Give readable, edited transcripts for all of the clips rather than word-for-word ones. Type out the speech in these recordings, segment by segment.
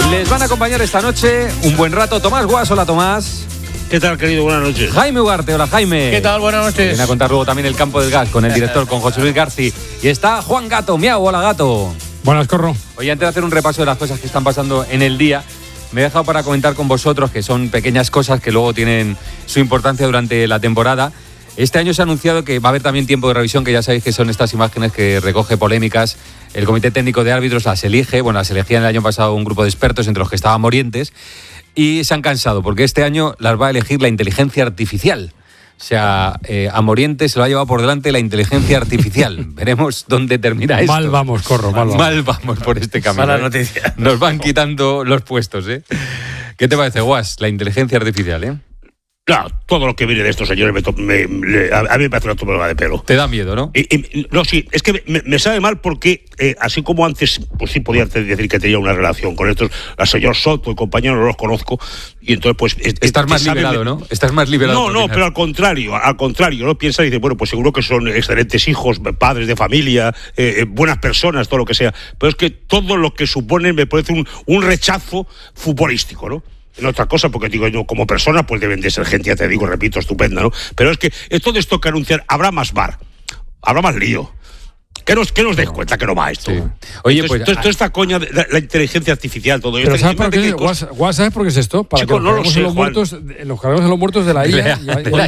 Les van a acompañar esta noche un buen rato Tomás Guas. Hola, Tomás. ¿Qué tal, querido? Buenas noches. Jaime Ugarte. Hola, Jaime. ¿Qué tal? Buenas noches. Viene a contar luego también el campo del gas con el director, con José Luis García. Y está Juan Gato. Miau, hola, Gato. Buenas, Corro. Oye, antes de hacer un repaso de las cosas que están pasando en el día, me he dejado para comentar con vosotros, que son pequeñas cosas que luego tienen su importancia durante la temporada. Este año se ha anunciado que va a haber también tiempo de revisión, que ya sabéis que son estas imágenes que recoge polémicas. El Comité Técnico de Árbitros las elige. Bueno, las elegían el año pasado un grupo de expertos, entre los que estaba Morientes, y se han cansado, porque este año las va a elegir la inteligencia artificial. O sea, a Morientes se lo ha llevado por delante la inteligencia artificial. Veremos dónde termina esto. Mal vamos, Corro, mal vamos. Mal vamos por este camino. Mala noticia. Nos van quitando los puestos, ¿eh? ¿Qué te parece, Guas? La inteligencia artificial, ¿eh? No, todo lo que viene de estos señores a mí me parece una tumba de pelo. Te da miedo, ¿no? No, sí, es que me sabe mal porque así como antes, pues sí podía decir que tenía una relación con estos, la señor Soto y compañero, no los conozco, y entonces pues... Estás más liberado, ¿no? Estás más liberado. No, pero al contrario, ¿no? Piensa y dice, bueno, pues seguro que son excelentes hijos, padres de familia, buenas personas, todo lo que sea, pero es que todo lo que suponen me parece un rechazo futbolístico, ¿no? En otra cosa, porque digo yo, como persona, pues deben de ser gente, ya te digo, repito, estupenda, ¿no? Pero es que todo esto que anunciar, habrá más bar, habrá más lío. ¿Qué nos des cuenta que no va esto? Sí. Oye, entonces, toda esta coña de la inteligencia artificial, todo esto. Pero ¿sabes por qué? Guas, ¿sabes por qué es esto? Para Chico, que no lo sé, los cargamos en los muertos de la IA.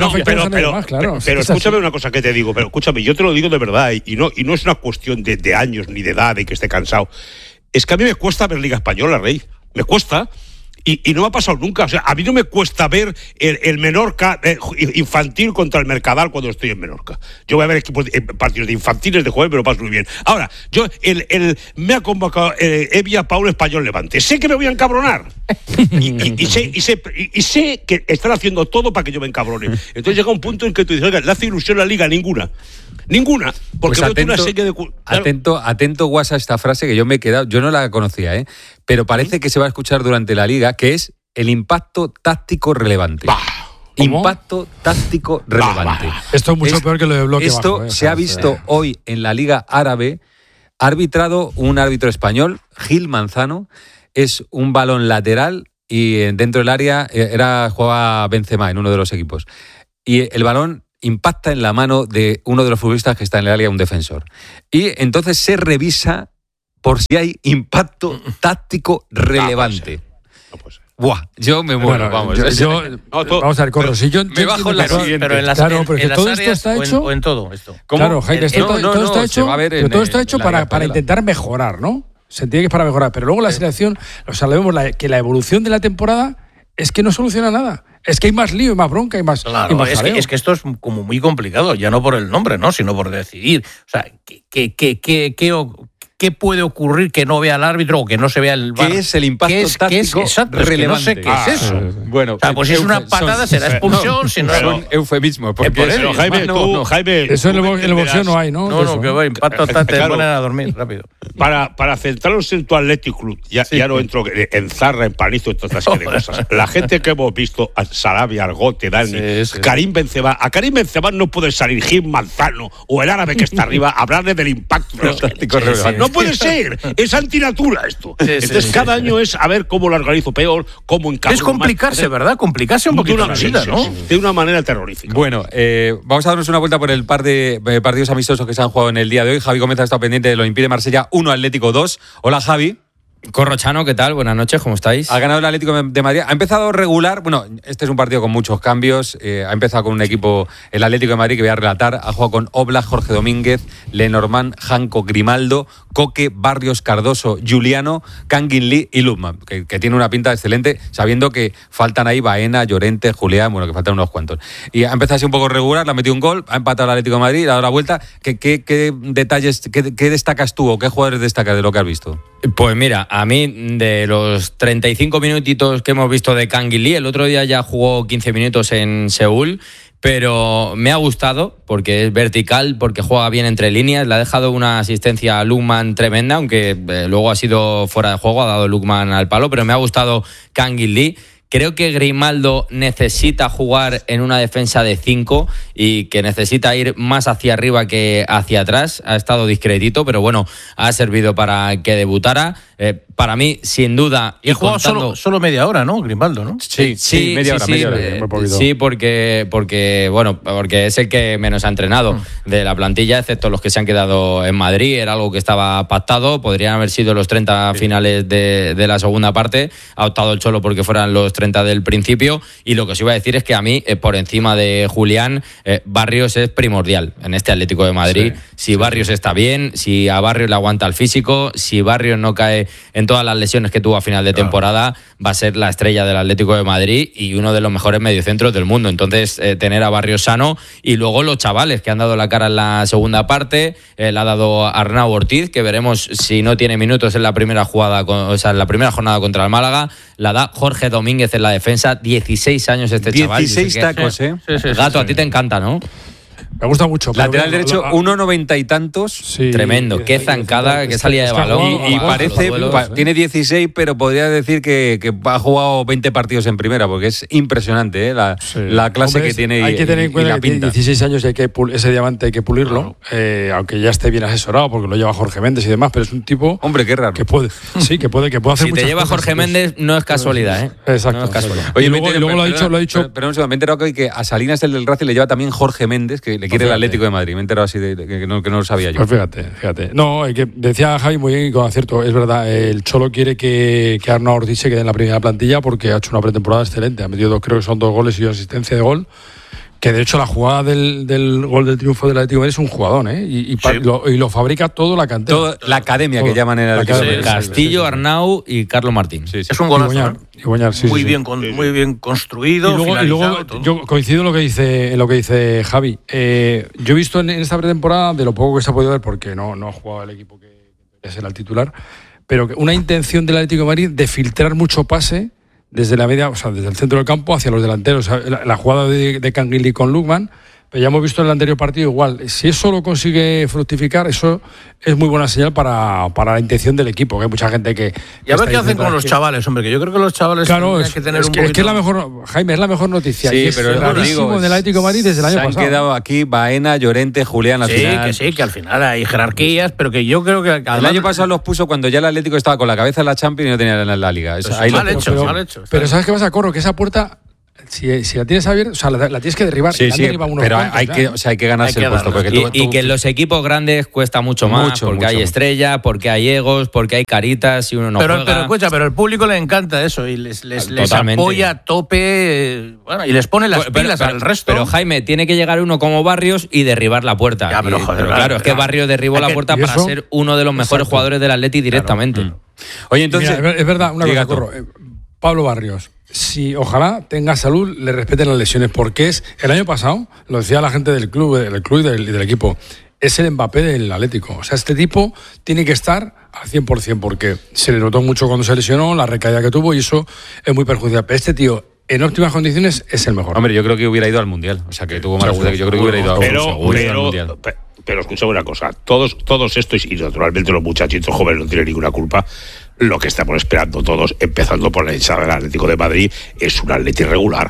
Pero escúchame una cosa que te digo, pero escúchame, yo te lo digo de verdad, y no es una cuestión de años ni de edad, de que esté cansado. Es que a mí me cuesta ver Liga Española, Rey. Me cuesta. Y no me ha pasado nunca. O sea, a mí no me cuesta ver el Menorca infantil contra el Mercadal cuando estoy en Menorca. Yo voy a ver partidos de infantiles de jueves, me lo paso muy bien. Ahora, yo me ha convocado Evia Paul Español Levante. Sé que me voy a encabronar. Y sé que están haciendo todo para que yo me encabrone. Entonces llega un punto en que tú dices, oiga, ¿le hace ilusión a la Liga? Ninguna. Porque pues atento, Guas, a esta frase que yo me he quedado, yo no la conocía, pero parece que se va a escuchar durante la Liga, que es el impacto táctico relevante. Impacto táctico relevante. Esto es mucho peor que lo de bloque esto bajo. Se ha visto hoy en la Liga Árabe. Ha arbitrado un árbitro español, Gil Manzano. Es un balón lateral y dentro del área jugaba Benzema en uno de los equipos. Y el balón impacta en la mano de uno de los futbolistas que está en el área, un defensor. Y entonces se revisa por si hay impacto táctico relevante. No puede ser. Buah, yo me muero, vamos. Vamos a ver, Corro. Si yo me bajo en la siguiente. Pero en las, claro, porque en las todo áreas esto está hecho. o en todo esto. Claro, Jaime, todo está hecho. Pero todo está hecho para española. intentar mejorar, ¿no? Se entiende que es para mejorar. Pero luego la selección, o sea, vemos que la evolución de la temporada es que no soluciona nada. Es que hay más lío y más bronca y más. Claro, y más es que esto es como muy complicado, ya no por el nombre, ¿no? Sino por decidir. O sea, ¿qué puede ocurrir que no vea el árbitro o que no se vea el VAR? ¿Qué es el impacto táctico relevante? No sé qué es eso. Bueno, o sea, pues si es una patada será expulsión, si no... Son eufemismos. Pero Jaime, eso en el boxeo no hay, ¿no? No, que va, impacto táctico, te ponen a dormir rápido. Para centrarnos en tu Athletic Club, ya no entro en Zarra, en Panizo, en todas estas cosas. La gente que hemos visto, a Sarabia, Argote, Dani, Karim Benzema, a Karim Benzema no puede salir Gil Manzano o el árabe que está arriba a hablarle del impacto táctico relevante. No puede ser, es antinatura esto. Entonces cada año es a ver cómo lo organizo peor, cómo encajo. Es complicarse, ¿verdad? Complicarse un poquito la vida, ¿no? De una manera terrorífica. Bueno, vamos a darnos una vuelta por el par de partidos amistosos que se han jugado en el día de hoy. Javi Gómez ha estado pendiente del Olympique de Marsella 1, Atlético 2. Hola, Javi. Corrochano, ¿qué tal? Buenas noches, ¿cómo estáis? Ha ganado el Atlético de Madrid. Ha empezado regular. Bueno, este es un partido con muchos cambios. Ha empezado con un equipo, el Atlético de Madrid, que voy a relatar. Ha jugado con Oblak, Jorge Domínguez, Lenormand, Janko, Grimaldo, Coque, Barrios, Cardoso, Juliano, Kangin Lee y Lukman, que tiene una pinta excelente, sabiendo que faltan ahí Baena, Llorente, Julián, bueno, que faltan unos cuantos. Y ha empezado así un poco regular, le ha metido un gol, ha empatado el Atlético de Madrid, ha dado la vuelta. ¿Qué detalles, qué destacas tú o qué jugadores destacas de lo que has visto? Pues mira, a mí de los 35 minutitos que hemos visto de Kangin Lee, el otro día ya jugó 15 minutos en Seúl, pero me ha gustado porque es vertical, porque juega bien entre líneas, le ha dejado una asistencia a Lukman tremenda, aunque luego ha sido fuera de juego, ha dado Lukman al palo, pero me ha gustado Kangin Lee. Creo que Grimaldo necesita jugar en una defensa de 5 y que necesita ir más hacia arriba que hacia atrás. Ha estado discretito, pero bueno, ha servido para que debutara. Para mí, sin duda... Y he jugado solo media hora, ¿no? Grimaldo, ¿no? Sí, media hora. Sí, porque es el que menos ha entrenado de la plantilla, excepto los que se han quedado en Madrid. Era algo que estaba pactado. Podrían haber sido los 30 finales de la segunda parte. Ha optado el Cholo porque fueran los 30 del principio. Y lo que os iba a decir es que a mí, por encima de Julián, Barrios es primordial en este Atlético de Madrid. Si Barrios está bien, si a Barrios le aguanta el físico, si Barrios no cae en todas las lesiones que tuvo a final de temporada, va a ser la estrella del Atlético de Madrid y uno de los mejores mediocentros del mundo. Entonces, tener a Barrios sano, y luego los chavales que han dado la cara en la segunda parte, le ha dado Arnau Ortiz, que veremos si no tiene minutos en la primera jugada, en la primera jornada contra el Málaga. La da Jorge Domínguez en la defensa, 16 años chaval. 16 tacos, Gato, a ti te encanta, ¿no? Me gusta mucho. Lateral derecho, 1,90 y tantos. Sí, tremendo. Qué zancada, qué salida de balón. Y parece, tiene 16, pero podría decir que ha jugado 20 partidos en primera, porque es impresionante la clase que tiene. Hay que tener en cuenta que tiene 16 años y ese diamante hay que pulirlo, aunque ya esté bien asesorado, porque lo lleva Jorge Méndez y demás, pero es un tipo. Hombre, qué raro. Que puede hacer muchas cosas. Si te lleva Jorge Méndez, no es casualidad, ¿eh? Exacto. No es casualidad. Oye, luego lo ha dicho. Pero un segundo, me he enterado que a Salinas, el del Racing, le lleva también Jorge Méndez, que le quiere el Atlético de Madrid. Me he enterado así que no lo sabía yo. Pues fíjate. No, que decía Javi muy bien y con acierto. Es verdad, el Cholo quiere que Arnau Ortiz se quede en la primera plantilla porque ha hecho una pretemporada excelente. Ha metido, creo que son 2 goles y una asistencia de gol. Que de hecho la jugada del gol del triunfo del Atlético de Madrid es un jugadón, ¿eh? Y lo fabrica todo la cantera. La academia que llaman en el Atlético de Madrid. Castillo, Arnau y Carlos Martín. Es un golazo. Muy bien construido. Y luego yo coincido en lo que dice Javi. Yo he visto en esta pretemporada, de lo poco que se ha podido ver, porque no ha jugado el equipo que era el titular, pero una intención del Atlético de Madrid de filtrar mucho pase desde la media, desde el centro del campo hacia los delanteros. La jugada de Canguilí con Lukman, pero ya hemos visto en el anterior partido igual. Si eso lo consigue fructificar, eso es muy buena señal para la intención del equipo, que hay mucha gente que... Y a ver qué hacen con los chavales, hombre, que yo creo que los chavales tienen que tener un poquito... Es que es la mejor, Jaime, es la mejor noticia. Sí, y pero es rarísimo del Atlético de Madrid desde el año pasado. Se han quedado aquí Baena, Llorente, Julián al final. Que al final hay jerarquías, pero que yo creo que... El año pasado los puso cuando ya el Atlético estaba con la cabeza en la Champions y no tenía en la Liga. Mal hecho. Pero ¿sabes qué pasa, Corro? Que esa puerta... Si la tienes abierta, la tienes que derribar. Pero hay que ganarse el puesto. Y que en los equipos grandes cuesta mucho más, porque hay estrella, porque hay egos, porque hay caritas y uno no juega. Pero escucha, pero al público le encanta eso y les apoya a tope, y les pone las pilas al resto. Pero Jaime, tiene que llegar uno como Barrios y derribar la puerta. Pero claro, es que Barrios derribó la puerta para ser uno de los mejores jugadores del Atleti directamente. Oye, entonces... Mira, es verdad, una cosa, Corro. Pablo Barrios, si ojalá tenga salud, le respeten las lesiones, porque el año pasado, lo decía la gente del club y del equipo, es el Mbappé del Atlético. O sea, este tipo tiene que estar al 100%, porque se le notó mucho cuando se lesionó, la recaída que tuvo, y eso es muy perjudicial. Pero este tío, en óptimas condiciones, es el mejor. Hombre, yo creo que hubiera ido al Mundial. O sea, que tuvo mala suerte, que yo creo que hubiera ido al Mundial. Pero escucha una cosa, todos estos, y naturalmente los muchachitos jóvenes no tienen ninguna culpa, lo que estamos esperando todos, empezando por la hinchada del Atlético de Madrid, es un Atleti regular.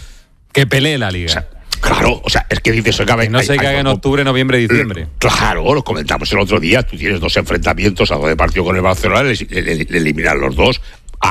Que pelee la Liga. O sea, claro, es que dices... No se caiga en octubre, noviembre, diciembre. Claro, lo comentamos el otro día, tú tienes 2 enfrentamientos a 2 de partido con el Barcelona, le eliminan los 2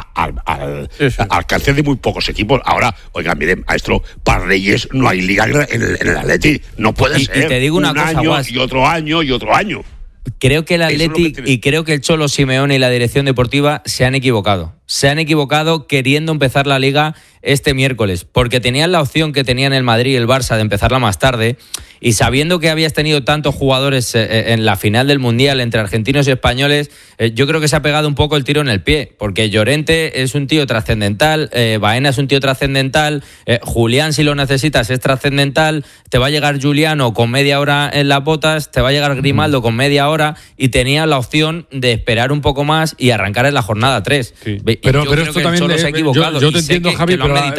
al alcance de muy pocos equipos. Ahora, oigan, miren, maestro, para Reyes no hay liga en el Atleti, no puede ser. Y te digo una cosa, año y otro año y otro año. Creo que el Atleti y creo que el Cholo Simeone y la dirección deportiva se han equivocado. Se han equivocado queriendo empezar la Liga este miércoles, porque tenían la opción que tenían el Madrid y el Barça de empezarla más tarde, y sabiendo que habías tenido tantos jugadores en la final del Mundial entre argentinos y españoles, yo creo que se ha pegado un poco el tiro en el pie, porque Llorente es un tío trascendental, Baena es un tío trascendental, Julián, si lo necesitas, es trascendental, te va a llegar Juliano con media hora en las botas, te va a llegar Grimaldo con media hora, y tenía la opción de esperar un poco más y arrancar en la jornada 3. Sí. pero esto también se ha equivocado. Yo te entiendo, Javi,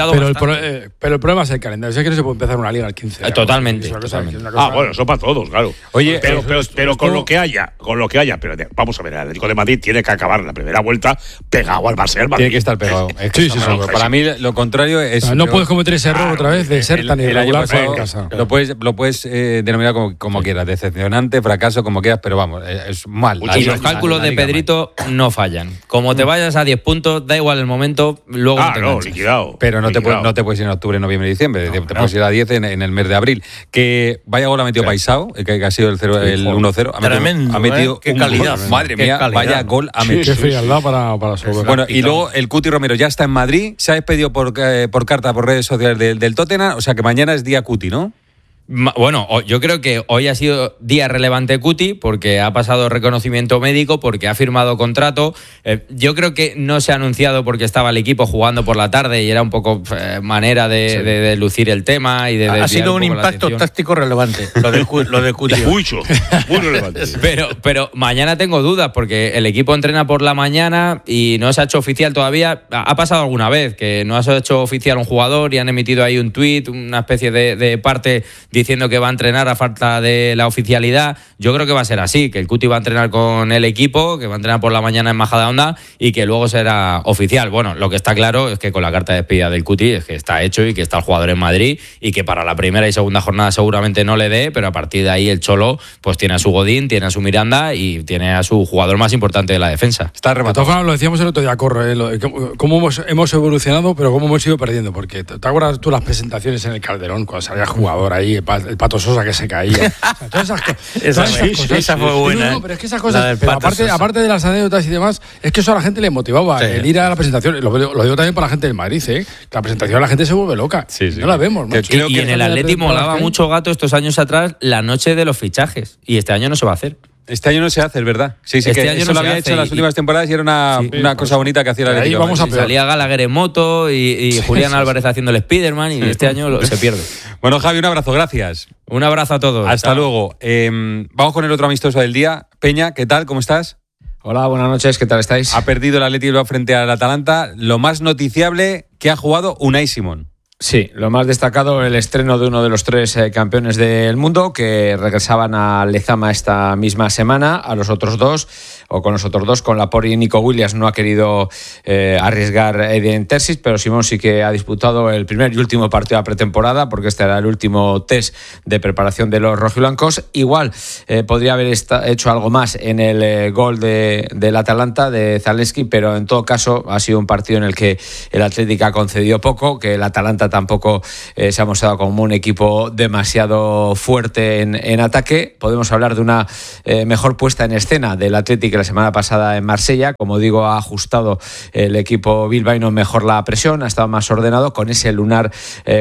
pero el problema es el calendario. Es que no se puede empezar una liga el 15 de totalmente. Bueno, eso para todos, claro. Oye, pero con lo que haya, pero vamos a ver, el Atlético de Madrid tiene que acabar la primera vuelta pegado al Barça del Madrid. Tiene que estar pegado. Sí. Para mí lo contrario es... No puedes cometer ese error otra vez de ser tan irregular fuera de casa. Lo puedes denominar como quieras, decepcionante, fracaso, como quieras, pero vamos, es mal. Y los cálculos de Pedrito no fallan. Como te vayas a 10 puntos, da igual el momento, luego no te liquidado. Pero no te puedes ir en octubre, noviembre, diciembre. Te puedes ir a 10 en el mes de abril. Que vaya gol ha metido Paisao, que ha sido el 1-0. Tremendo, ha metido qué calidad. Madre mía, vaya gol ha metido. Qué frialdad para sobrar. Bueno, y luego el Cuti Romero ya está en Madrid, se ha despedido por carta, por redes sociales del Tottenham, o sea que mañana es día Cuti, ¿no? Bueno, yo creo que hoy ha sido día relevante Cuti porque ha pasado reconocimiento médico, porque ha firmado contrato. Yo creo que no se ha anunciado porque estaba el equipo jugando por la tarde y era un poco manera de lucir el tema y de ha sido un impacto táctico relevante lo de Cuti. Mucho, muy relevante. Pero mañana tengo dudas porque el equipo entrena por la mañana y no se ha hecho oficial todavía. Ha pasado alguna vez que no se ha hecho oficial un jugador y han emitido ahí un tuit, una especie de parte diciendo que va a entrenar a falta de la oficialidad. Yo creo que va a ser así, que el Cuti va a entrenar con el equipo, que va a entrenar por la mañana en Majadahonda y que luego será oficial. Bueno, lo que está claro es que con la carta de despedida del Cuti es que está hecho y que está el jugador en Madrid y que para la primera y segunda jornada seguramente no le dé, pero a partir de ahí el Cholo pues tiene a su Godín, tiene a su Miranda y tiene a su jugador más importante de la defensa. Está rematado. Lo decíamos el otro día, cómo hemos evolucionado, pero cómo hemos ido perdiendo, porque ¿te acuerdas tú las presentaciones en el Calderón cuando salía jugador ahí, el Pato Sosa que se caía? Todas esas cosas. Esa fue buena. No, pero es que esas cosas, pero aparte de las anécdotas y demás, es que eso a la gente le motivaba, el ir a la presentación. Lo digo también para la gente del Madrid, que la presentación la gente se vuelve loca. No la vemos. Y en el Atlético molaba mucho, Gato, estos años atrás, la noche de los fichajes. Y este año no se va a hacer. Este año no se hace, es verdad. Sí, este que año eso lo había hecho en las últimas temporadas y era una cosa bonita que hacía la Atlético. Vamos a salía Gallagher en moto y Julián Álvarez haciendo el Spiderman y este año se pierde. Bueno, Javi, un abrazo, gracias. Un abrazo a todos. Hasta luego. Vamos con el otro amistoso del día. Peña, ¿qué tal? ¿Cómo estás? Hola, buenas noches, ¿qué tal estáis? Ha perdido el Atlético frente al Atalanta. Lo más noticiable que ha jugado Unai Simón. Sí, lo más destacado, el estreno de uno de los 3 campeones del mundo que regresaban a Lezama esta misma semana. A los otros dos, con Laporte y Nico Williams, no ha querido arriesgar Edin Terzic, pero Simón sí que ha disputado el primer y último partido de la pretemporada, porque este era el último test de preparación de los rojiblancos. Igual podría haber hecho algo más en el gol del Atalanta, de Zalewski, pero en todo caso ha sido un partido en el que el Atlético ha concedido poco, que el Atalanta tampoco se ha mostrado como un equipo demasiado fuerte en ataque. Podemos hablar de una mejor puesta en escena del Atlético la semana pasada en Marsella. Como digo, ha ajustado el equipo bilbaíno mejor la presión, ha estado más ordenado con ese lunar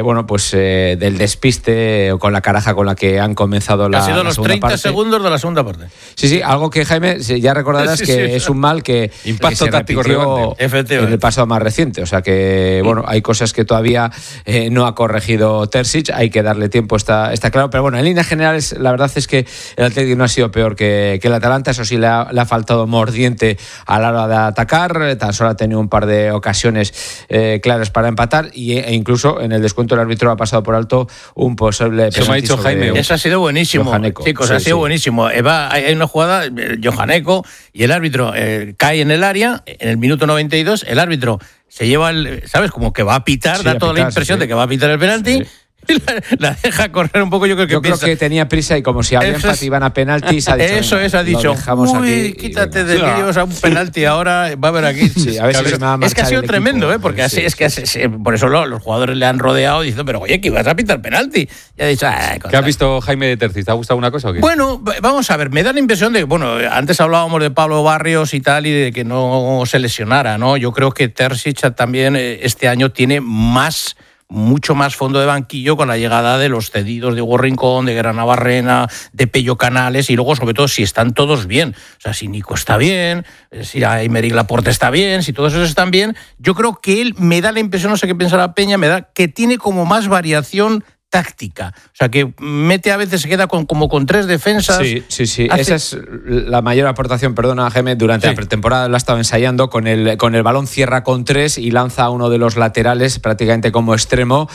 del despiste o con la caraja con la que han comenzado la segunda parte. Ha sido los 30 segundos de la segunda parte. Sí, algo que, Jaime, ya recordarás que es un mal que impacto táctico repitió en el pasado más reciente. O sea que, hay cosas que todavía no ha corregido Terzic, hay que darle tiempo, está claro. Pero bueno, en líneas generales, la verdad es que el Atlético no ha sido peor que el Atalanta. Eso sí, le ha faltado mordiente a la hora de atacar. Tan solo ha tenido un par de ocasiones claras para empatar e incluso en el descuento el árbitro ha pasado por alto un posible penalti. Eso me ha dicho Jaime. Eso ha sido buenísimo, chicos, ha sido buenísimo. Hay una jugada, Johaneko, y el árbitro cae en el área en el minuto 92. El árbitro se lleva ¿sabes? Como que va a pitar, da toda la impresión de que va a pitar el penalti. La deja correr un poco, yo creo que tenía prisa y como si había empate iban a penaltis, ha dicho, ha dicho, uy, quítate de que llevas a un penalti ahora, va a haber aquí. Sí, a ver si me va a marchar. Es que ha sido tremendo, porque así es que por eso los jugadores le han rodeado diciendo, pero oye, que ibas a pitar penalti. Y ha dicho, ¿qué has visto, Jaime, de Terzic? ¿Te ha gustado una cosa o qué? Bueno, vamos a ver, me da la impresión de que, antes hablábamos de Pablo Barrios y tal, y de que no se lesionara, ¿no? Yo creo que Terzic también este año tiene mucho más fondo de banquillo con la llegada de los cedidos de Hugo Rincón, de Granabarrena, de Pello Canales, y luego, sobre todo, si están todos bien. O sea, si Nico está bien, si Aymeric Laporte está bien, si todos esos están bien, yo creo que él me da la impresión, no sé qué pensará Peña, me da que tiene como más variación táctica. O sea, que mete a veces, se queda como con 3 defensas. Sí. Esa es la mayor aportación, perdona, Jaime, durante la pretemporada lo ha estado ensayando, con el balón cierra con 3 y lanza a uno de los laterales prácticamente como extremo.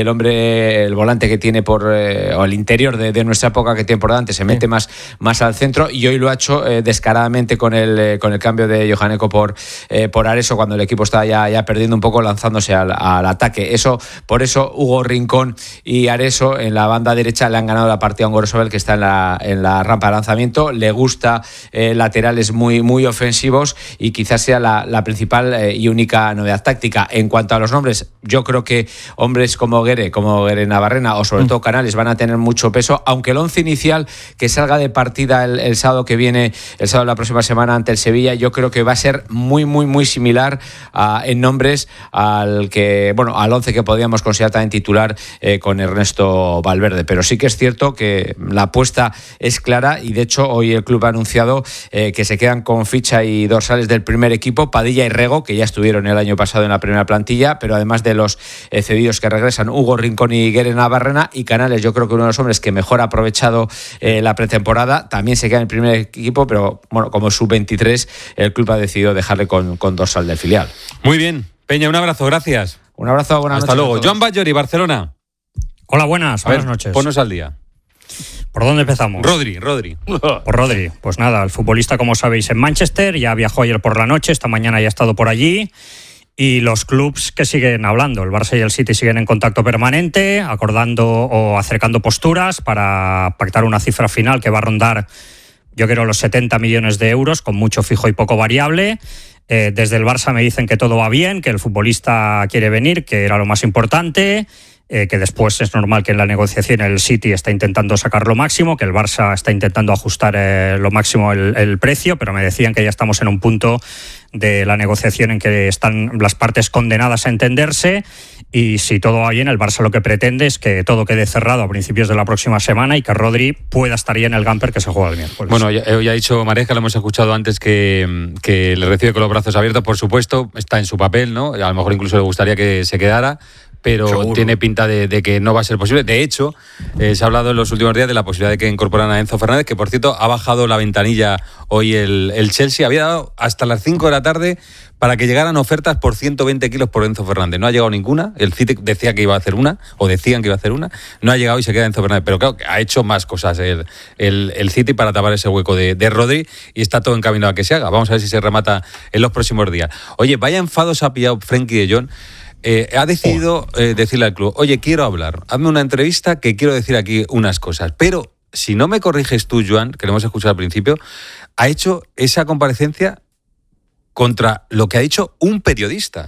El volante que tiene o el interior de nuestra época que tiene por delante, se mete más al centro, y hoy lo ha hecho descaradamente con el cambio de Johaneko por Areso, cuando el equipo estaba ya perdiendo un poco, lanzándose al ataque. Por eso Hugo Rincón y Areso en la banda derecha le han ganado la partida a un Gorosabel que está en la rampa de lanzamiento. Le gusta laterales muy, muy ofensivos, y quizás sea la principal y única novedad táctica. En cuanto a los nombres, yo creo que hombres como Guere Navarrena o sobre todo Canales van a tener mucho peso, aunque el 11 inicial que salga de partida el sábado que viene, el sábado de la próxima semana ante el Sevilla, yo creo que va a ser muy, muy, muy similar en nombres al 11 que podríamos considerar también titular con Ernesto Valverde. Pero sí que es cierto que la apuesta es clara, y de hecho hoy el club ha anunciado que se quedan con ficha y dorsales del primer equipo, Padilla y Rego, que ya estuvieron el año pasado en la primera plantilla, pero además de los cedidos que regresan, Hugo Rincón y Guere Navarrena, y Canales, yo creo que uno de los hombres que mejor ha aprovechado la pretemporada, también se queda en el primer equipo, pero bueno, como sub-23 el club ha decidido dejarle con dorsal del filial. Muy bien, Peña, un abrazo, gracias. Un abrazo, buenas noches. Hasta luego. Joan Bajori, Barcelona. Hola, buenas noches. Ponnos al día. ¿Por dónde empezamos? Rodri. Por Rodri. Pues nada, el futbolista, como sabéis, en Manchester, ya viajó ayer por la noche, esta mañana ya ha estado por allí, y los clubs que siguen hablando, el Barça y el City, siguen en contacto permanente, acordando o acercando posturas para pactar una cifra final que va a rondar, yo creo, los 70 millones de euros, con mucho fijo y poco variable. Desde el Barça me dicen que todo va bien, que el futbolista quiere venir, que era lo más importante, que después es normal que en la negociación el City está intentando sacar lo máximo, que el Barça está intentando ajustar lo máximo el precio, pero me decían que ya estamos en un punto de la negociación en que están las partes condenadas a entenderse, y si todo va bien, el Barça lo que pretende es que todo quede cerrado a principios de la próxima semana y que Rodri pueda estar ya en el Gamper, que se juega el miércoles. Bueno, ya ha dicho Maresca, lo hemos escuchado antes, que le recibe con los brazos abiertos, por supuesto, está en su papel, ¿no? A lo mejor incluso le gustaría que se quedara, pero seguro tiene pinta de que no va a ser posible. De hecho, se ha hablado en los últimos días de la posibilidad de que incorporan a Enzo Fernández, que por cierto ha bajado la ventanilla hoy el Chelsea. Había dado hasta las 5 de la tarde para que llegaran ofertas por 120 kilos por Enzo Fernández. No ha llegado ninguna. El City decía que iba a hacer una, o decían que iba a hacer una. No ha llegado y se queda Enzo Fernández. Pero claro, ha hecho más cosas el City para tapar ese hueco de Rodri, y está todo encaminado a que se haga. Vamos a ver si se remata en los próximos días. Oye, vaya enfados ha pillado Frenkie de Jong. Ha decidido decirle al club: oye, quiero hablar, hazme una entrevista, que quiero decir aquí unas cosas. Pero si no me corriges tú, Joan, que lo hemos escuchado al principio, ha hecho esa comparecencia contra lo que ha dicho un periodista.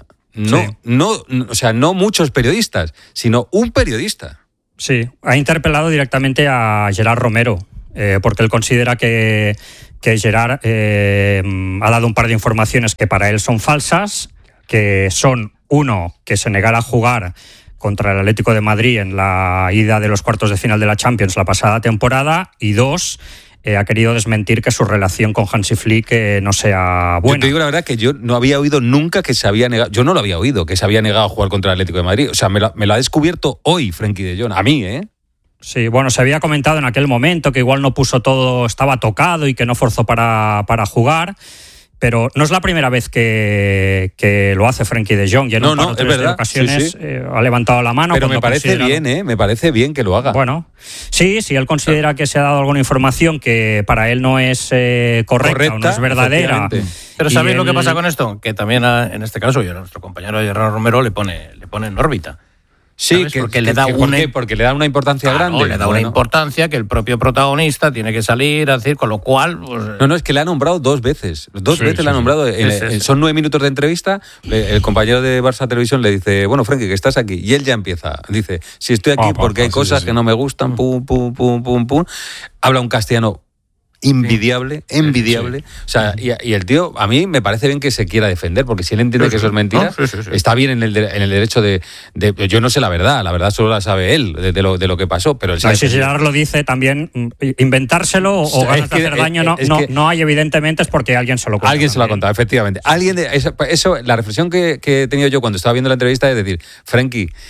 O sea, no muchos periodistas, sino un periodista. Sí, ha interpelado directamente a Gerard Romero, porque él considera que Gerard ha dado un par de informaciones que para él son falsas, que son: uno, que se negara a jugar contra el Atlético de Madrid en la ida de los cuartos de final de la Champions la pasada temporada, y dos, ha querido desmentir que su relación con Hansi Flick no sea buena. Yo te digo la verdad que yo no había oído nunca que se había negado, yo no lo había oído, que se había negado a jugar contra el Atlético de Madrid. O sea, me lo ha descubierto hoy Frenkie de Jong, a mí, Sí, bueno, se había comentado en aquel momento que igual no puso todo, estaba tocado y que no forzó para jugar. Pero no es la primera vez que lo hace Frenkie de Jong. Ya en un par o tres de ocasiones ha levantado la mano. Pero me parece bien, me parece bien que lo haga. Bueno, sí, si él considera que se ha dado alguna información que para él no es correcta o no es verdadera. Pero ¿sabéis lo que pasa con esto? Que también en este caso, y a nuestro compañero Gerard Romero le pone en órbita. Sí, porque le da una importancia grande. Le da una importancia que el propio protagonista tiene que salir a decir, con lo cual... Pues... No, es que le ha nombrado 2 veces. 2 veces le ha nombrado. Son 9 minutos de entrevista. El compañero de Barça Televisión le dice: bueno, Frenkie, que estás aquí. Y él ya empieza. Dice: si estoy aquí porque hay cosas que no me gustan, pum, pum, pum, pum, pum. Habla un castellano envidiable. O sea, y el tío, a mí me parece bien que se quiera defender, porque si él entiende que eso es mentira, está bien en el derecho de yo no sé la verdad solo la sabe él de lo que pasó, pero él sabe. Si Gerard lo dice, también inventárselo o ganas de hacer daño no hay, evidentemente, es porque alguien se lo contó. Alguien se lo ha contado, efectivamente. Eso, la reflexión que he tenido yo cuando estaba viendo la entrevista es decir: Frenkie,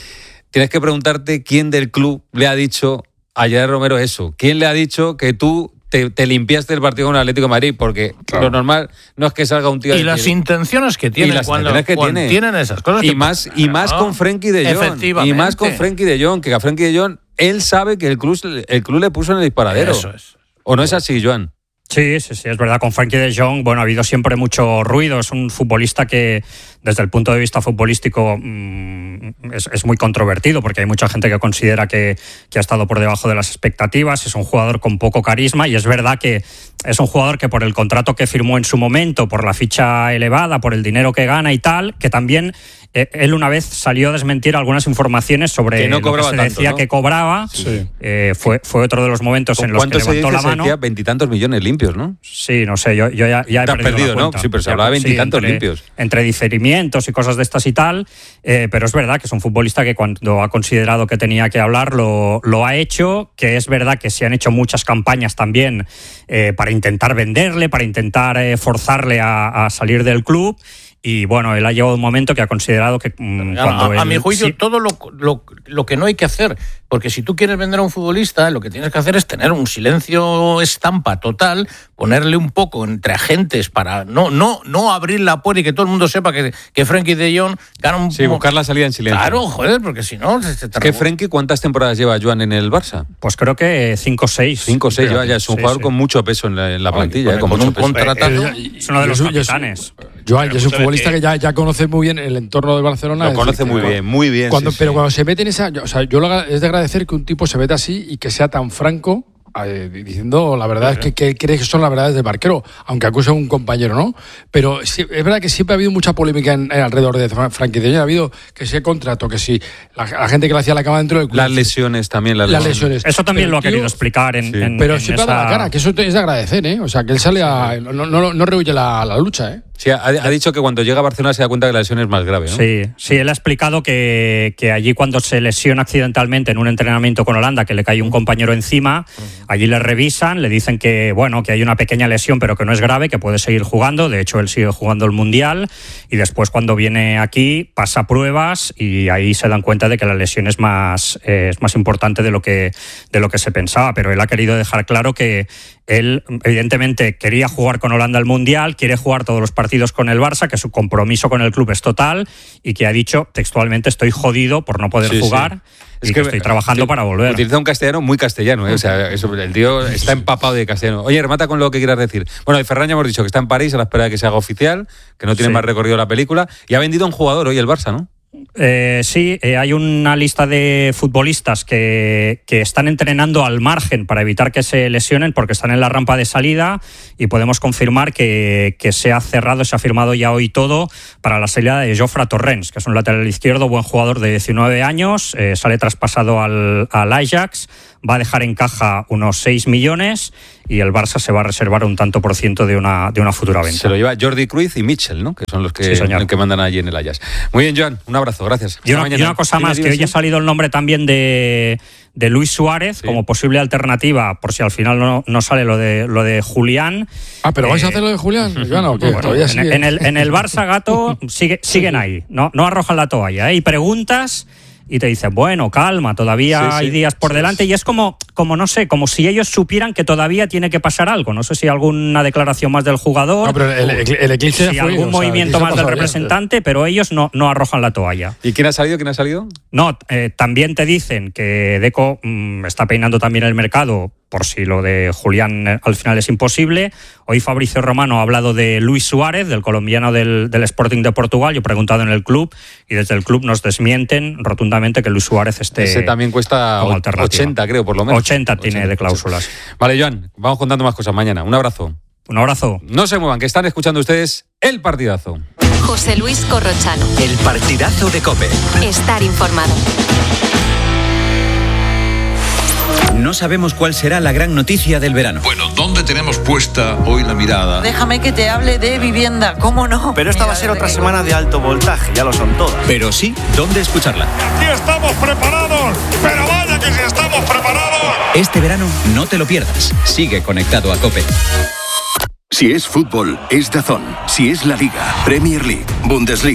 tienes que preguntarte quién del club le ha dicho a Gerard Romero eso. ¿Quién le ha dicho que tú te limpiaste el partido con el Atlético de Madrid? Porque lo normal no es que salga un tío... Y las intenciones que tienen cuando tienen esas cosas. Y más con Frenkie de Jong. Y más con Frenkie de Jong, que a Frenkie de Jong, él sabe que el club le puso en el disparadero. Eso es. ¿O no es así, Joan? Sí, es verdad. Con Frenkie de Jong, ha habido siempre mucho ruido. Es un futbolista que, desde el punto de vista futbolístico, es muy controvertido, porque hay mucha gente que considera que ha estado por debajo de las expectativas. Es un jugador con poco carisma, y es verdad que es un jugador que, por el contrato que firmó en su momento, por la ficha elevada, por el dinero que gana y tal, que también él una vez salió a desmentir algunas informaciones sobre que no lo que se decía tanto, ¿no? que cobraba. Sí. Fue otro de los momentos en los que levantó la mano. 20 millones limpios, ¿no? Sí, no sé, yo ya he perdido, ¿no? Sí, pero se hablaba de 20 limpios. Entre diferimientos y cosas de estas y tal, pero es verdad que es un futbolista que cuando ha considerado que tenía que hablar lo ha hecho, que es verdad que se han hecho muchas campañas también para intentar venderle, para intentar forzarle a salir del club. Y bueno, él ha llegado un momento que ha considerado que a mi juicio, todo lo que no hay que hacer, porque si tú quieres vender a un futbolista, lo que tienes que hacer es tener un silencio estampa total, ponerle un poco entre agentes para no abrir la puerta y que todo el mundo sepa que Frenkie de Jong gana un... Sí, buscar la salida en silencio. Claro, joder, porque si no... ¿Qué Frenkie cuántas temporadas lleva Joan en el Barça? Pues creo que 5 o 6. 5 o 6, ya es un jugador con mucho peso en la plantilla. Con un contratazo. Es uno de los capitanes. Joan, es un futbolista que ya conoce muy bien el entorno del Barcelona. Lo conoce muy bien. Pero cuando se mete en esa... O sea, es de agradecer que un tipo se meta así y que sea tan franco, diciendo la verdad es que cree que son las verdades del barquero, aunque acuse a un compañero, ¿no? Pero sí, es verdad que siempre ha habido mucha polémica alrededor de Frenkie de Jong. Ha habido que ese contrato, que si la gente que le hacía la cama dentro del club... Las lesiones también. Las lesiones. Eso también lo ha querido explicar pero siempre ha dado la cara, que eso es de agradecer, ¿eh? O sea, que él sale no rehuye la lucha, ¿eh? Sí, ha dicho que cuando llega a Barcelona se da cuenta que la lesión es más grave, ¿no? Sí, él ha explicado que allí, cuando se lesiona accidentalmente en un entrenamiento con Holanda, que le cae un compañero encima, allí le revisan, le dicen que hay una pequeña lesión, pero que no es grave, que puede seguir jugando. De hecho, él sigue jugando el Mundial, y después, cuando viene aquí, pasa pruebas y ahí se dan cuenta de que la lesión es más importante de lo que se pensaba. Pero él ha querido dejar claro que él, evidentemente, quería jugar con Holanda el Mundial, quiere jugar todos los partidos con el Barça, que su compromiso con el club es total, y que ha dicho textualmente: estoy jodido por no poder jugar. Es que estoy trabajando para volver. Utiliza un castellano muy castellano, ¿eh? O sea, el tío está empapado de castellano. Oye, remata con lo que quieras decir. Bueno, de Ferran ya hemos dicho que está en París a la espera de que se haga oficial, que no tiene más recorrido la película, y ha vendido a un jugador hoy el Barça, ¿no? Hay una lista de futbolistas que están entrenando al margen para evitar que se lesionen, porque están en la rampa de salida, y podemos confirmar que se ha firmado ya hoy todo para la salida de Jofre Torrens, que es un lateral izquierdo, buen jugador de 19 años, sale traspasado al Ajax, va a dejar en caja unos 6 millones, y el Barça se va a reservar un tanto por ciento de una futura venta. Se lo lleva Jordi Cruyff y Mitchell, ¿no? Que son los que mandan allí en el Ajax. Muy bien, Joan, un abrazo, gracias. Y una cosa más, que hoy ha salido el nombre también de Luis Suárez como posible alternativa, por si al final no sale lo de Julián. ¿Pero vais a hacer lo de Julián? Bueno, en el Barça, Gato, siguen ahí, no arrojan la toalla, ¿eh? Y preguntas y te dicen, bueno, calma, todavía hay días por delante, y es como no sé, como si ellos supieran que todavía tiene que pasar algo. No sé si alguna declaración más del jugador, pero el eclipse si algún movimiento más del representante, pero ellos no arrojan la toalla. ¿Y quién ha salido? No, también te dicen que Deco está peinando también el mercado, por si lo de Julián al final es imposible. Hoy Fabrizio Romano ha hablado de Luis Suárez, del colombiano del Sporting de Portugal. Yo he preguntado en el club, y desde el club nos desmienten rotundamente que Luis Suárez esté... Ese también cuesta 80, creo, por lo menos. 80 tiene de cláusulas. Vale, Joan, vamos contando más cosas mañana. Un abrazo. Un abrazo. No se muevan, que están escuchando ustedes El Partidazo. José Luis Corrochano. El Partidazo de COPE. Estar informado. No sabemos cuál será la gran noticia del verano. Bueno, ¿dónde tenemos puesta hoy la mirada? Déjame que te hable de vivienda, ¿cómo no? Pero esta va a ser otra semana de alto voltaje, ya lo son todas. Pero sí, ¿dónde escucharla? ¡Aquí estamos preparados! ¡Pero vaya que sí estamos preparados! Este verano no te lo pierdas. Sigue conectado a COPE. Si es fútbol, es DAZN. Si es la Liga, Premier League, Bundesliga,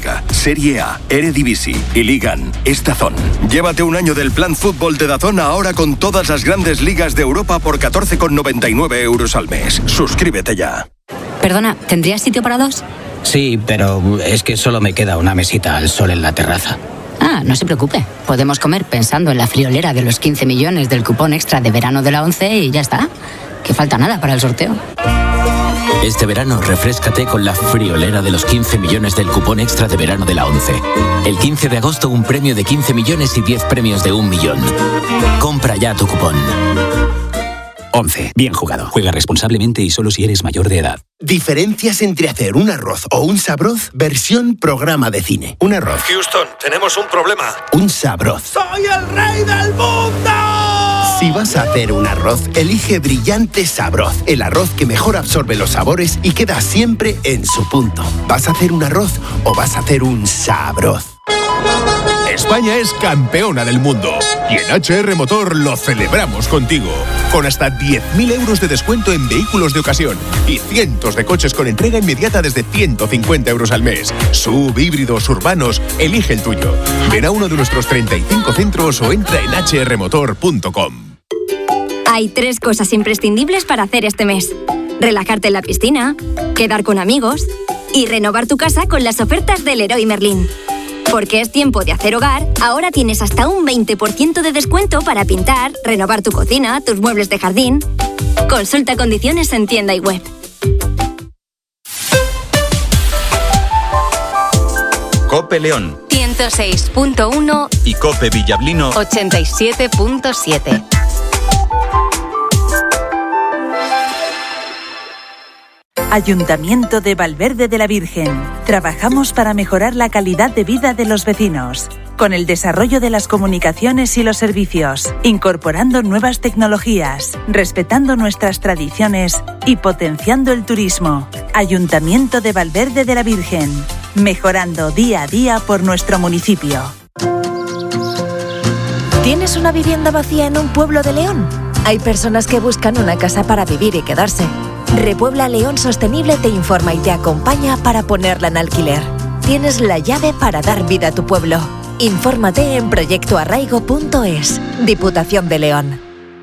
Serie A, Eredivisie y Ligan es DAZN. Llévate un año del plan fútbol de DAZN ahora con todas las grandes ligas de Europa por 14,99 € al mes. Suscríbete ya. Perdona, ¿tendrías sitio para dos? Sí, pero es que solo me queda una mesita al sol en la terraza. Ah, no se preocupe. Podemos comer pensando en la friolera de los 15 millones del cupón extra de verano de la ONCE y ya está. Que falta nada para el sorteo. Este verano, refréscate con la friolera de los 15 millones del cupón extra de verano de la ONCE. El 15 de agosto, un premio de 15 millones y 10 premios de 1 millón. Compra ya tu cupón. 11. Bien jugado. Juega responsablemente y solo si eres mayor de edad. Diferencias entre hacer un arroz o un sabroz versión programa de cine. Un arroz. Houston, tenemos un problema. Un sabroz. ¡Soy el rey del mundo! Si vas a hacer un arroz, elige Brillante Sabroz. El arroz que mejor absorbe los sabores y queda siempre en su punto. ¿Vas a hacer un arroz o vas a hacer un sabroz? España es campeona del mundo y en HR Motor lo celebramos contigo. Con hasta 10.000 euros de descuento en vehículos de ocasión y cientos de coches con entrega inmediata desde 150 euros al mes. SUV, híbridos, urbanos, elige el tuyo. Ven a uno de nuestros 35 centros o entra en hrmotor.com. Hay 3 cosas imprescindibles para hacer este mes: relajarte en la piscina, quedar con amigos y renovar tu casa con las ofertas del Leroy Merlin. Porque es tiempo de hacer hogar, ahora tienes hasta un 20% de descuento para pintar, renovar tu cocina, tus muebles de jardín. Consulta condiciones en tienda y web. COPE León 106.1 y COPE Villablino 87.7. Ayuntamiento de Valverde de la Virgen. Trabajamos para mejorar la calidad de vida de los vecinos, con el desarrollo de las comunicaciones y los servicios, incorporando nuevas tecnologías, respetando nuestras tradiciones y potenciando el turismo. Ayuntamiento de Valverde de la Virgen. Mejorando día a día por nuestro municipio. ¿Tienes una vivienda vacía en un pueblo de León? Hay personas que buscan una casa para vivir y quedarse. Repuebla León Sostenible te informa y te acompaña para ponerla en alquiler. Tienes la llave para dar vida a tu pueblo. Infórmate en proyectoarraigo.es. Diputación de León.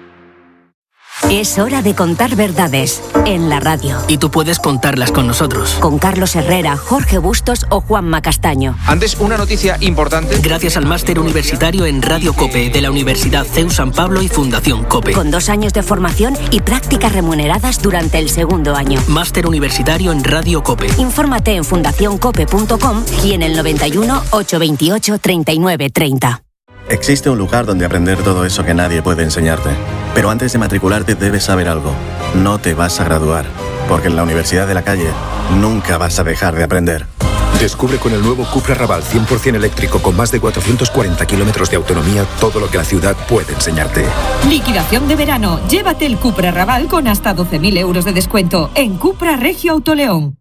Es hora de contar verdades en la radio. Y tú puedes contarlas con nosotros. Con Carlos Herrera, Jorge Bustos o Juanma Castaño. Antes, una noticia importante. Gracias al máster universitario en Radio COPE de la Universidad CEU San Pablo y Fundación COPE. Con 2 años de formación y prácticas remuneradas durante el 2º año. Máster universitario en Radio COPE. Infórmate en fundacioncope.com y en el 91 828 39 30. Existe un lugar donde aprender todo eso que nadie puede enseñarte. Pero antes de matricularte debes saber algo. No te vas a graduar, porque en la Universidad de la Calle nunca vas a dejar de aprender. Descubre con el nuevo Cupra Raval 100% eléctrico con más de 440 kilómetros de autonomía todo lo que la ciudad puede enseñarte. Liquidación de verano. Llévate el Cupra Raval con hasta 12.000 euros de descuento en Cupra Regio Autoleón.